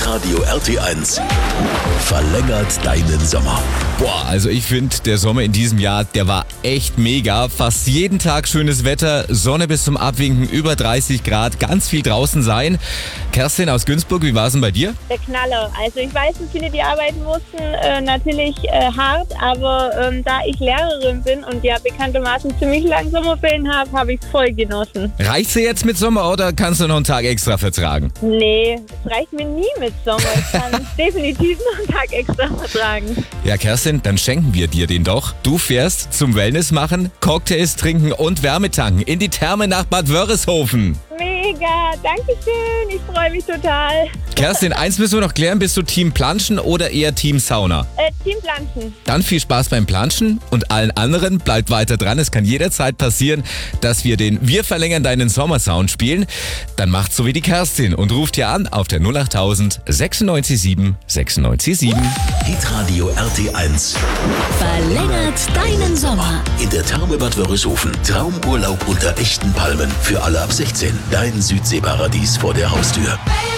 Hitradio RT1 verlängert deinen Sommer. Boah, also ich finde, der Sommer in diesem Jahr, der war echt mega. Fast jeden Tag schönes Wetter, Sonne bis zum Abwinken, über 30 Grad, ganz viel draußen sein. Kerstin aus Günzburg, wie war es denn bei dir? Der Knaller. Also ich weiß, dass viele, die arbeiten mussten, natürlich hart, aber da ich Lehrerin bin und ja bekanntermaßen ziemlich lang Sommerferien habe ich voll genossen. Reicht's dir jetzt mit Sommer oder kannst du noch einen Tag extra vertragen? Nee, es reicht mir nie mit Sommer. Ich kann definitiv noch einen Tag extra vertragen. Ja, Kerstin, dann schenken wir dir den doch. Du fährst zum Wellness machen, Cocktails trinken und Wärme tanken in die Therme nach Bad Wörishofen. Mega, danke schön. Ich freue mich total. Kerstin, eins müssen wir noch klären. Bist du Team Planschen oder eher Team Sauna? Team Planschen. Dann viel Spaß beim Planschen und allen anderen bleibt weiter dran. Es kann jederzeit passieren, dass wir den Wir verlängern deinen Sommersound spielen. Dann macht's so wie die Kerstin und ruft hier an auf der 08000 967 967. Hitradio RT1 Verlängert deinen Sommer. in der Therme Bad Wörishofen. Traumurlaub unter echten Palmen für alle ab 16. Dein Südseeparadies vor der Haustür.